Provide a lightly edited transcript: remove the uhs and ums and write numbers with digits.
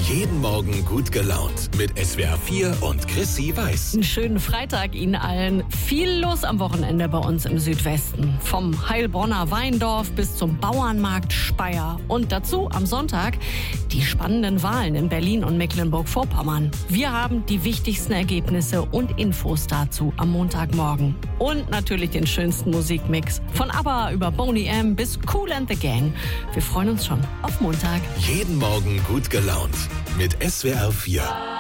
Jeden Morgen gut gelaunt mit SWR 4 und Chrissy Weiß. Einen schönen Freitag Ihnen allen. Viel los am Wochenende bei uns im Südwesten. Vom Heilbronner Weindorf bis zum Bauernmarkt Speyer. Und dazu am Sonntag die spannenden Wahlen in Berlin und Mecklenburg-Vorpommern. Wir haben die wichtigsten Ergebnisse und Infos dazu am Montagmorgen. Und natürlich den schönsten Musikmix. Von ABBA über Boney M. bis Kool and the Gang. Wir freuen uns schon auf Montag. Jeden Morgen gut gelaunt mit SWR 4.